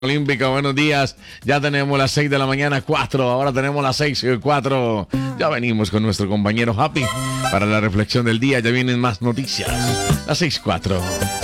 Olímpica, buenos días. Ya tenemos las 6 de la mañana, 4. Ahora tenemos las 6 y 4. Ya venimos con nuestro compañero Happy para la reflexión del día. Ya vienen más noticias. Las 6:04.